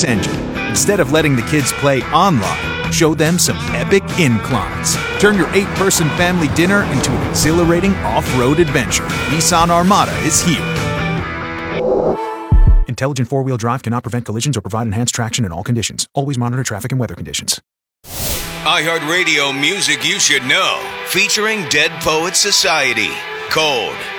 this engine. Instead of letting the kids play online, show them some epic inclines. Turn your 8-person family dinner into an exhilarating off-road adventure. Nissan Armada is here. Intelligent four-wheel drive cannot prevent collisions or provide enhanced traction in all conditions. Always monitor traffic and weather conditions. iHeartRadio music you should know. Featuring Dead Poets Society. Cold.